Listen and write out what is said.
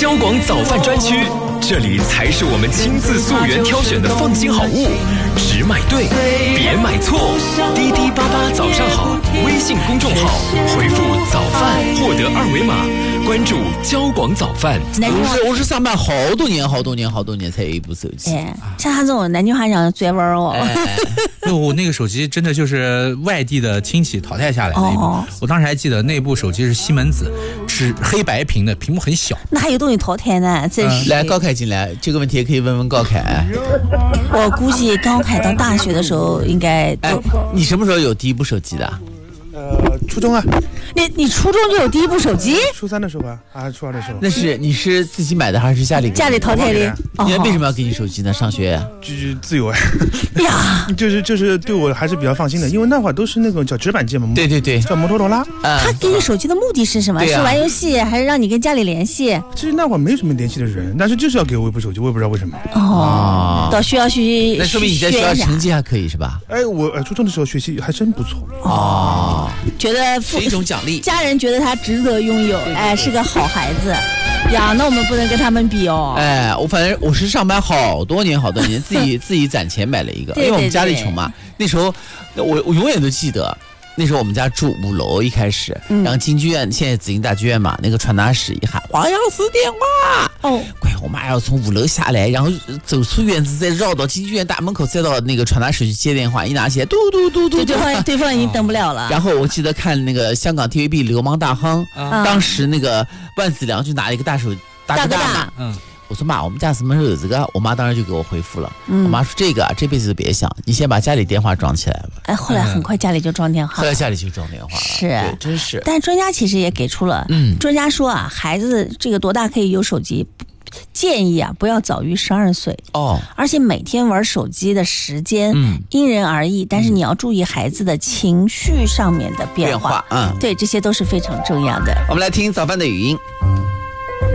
交广早饭专区，这里才是我们亲自溯源挑选的放心好物，只买对，别买错。滴滴88早上好微信公众号回复早饭获得2维码，关注交广早饭。 我是上班好多年才有一部手机。 像他这种南京话讲的绝文哦。 我那个手机真的就是外地的亲戚淘汰下来的一部，我当时还记得那部手机是西门子，是黑白屏的，屏幕很小。 那还有东西淘汰呢？真是。 来，高凯进来，这个问题也可以问问高凯。 我估计高凯到大学的时候应该你什么时候有第一部手机的？ 初中啊。 你初中就有第一部手机？ 初3的时候吧，还是初2的时候？ 那是你是自己买的还是家里淘汰的？ 你为什么要给你手机呢？上学就是自由呀， 就是对我还是比较放心的，因为那会儿都是那种叫直板机嘛。 对， 叫摩托罗拉。 他给你手机的目的是什么？是玩游戏还是让你跟家里联系？ 其实那会儿没什么联系的人，但是就是要给我一部手机，我也不知道为什么。 到学校去， 那说明你在学校成绩还可以是吧？ 我初中的时候学习还真不错。 觉得是一种奖励， 家人觉得他值得拥有，是个好孩子呀。那我们不能跟他们比哦。 反正我是上班好多年，自己攒钱买了一个，因为我们家里穷嘛。那时候我永远都记得。那时候我们家住5楼，一开始，然后京剧院现在紫金大剧院嘛，那个传达室一喊黄药师电话，乖，我妈要从5楼下来，然后走出院子，再绕到京剧院大门口，再到那个传达室去接电话，一拿起来，嘟， 对方已经等不了了。 然后我记得看那个香港 TVB 流氓大亨，当时那个万梓良就拿了一个大哥大。我说妈，我们家什么时候有这个？我妈当时就给我回复了。我妈说这辈子都别想，你先把家里电话装起来吧。 后来很快家里就装电话了。 后来家里就装电话了。 是， 对，真是。 但专家其实也给出了，专家说孩子这个多大可以有手机？建议不要早于12岁而且每天玩手机的时间因人而异，但是你要注意孩子的情绪上面的变化。对，这些都是非常重要的。 我们来听早饭的语音。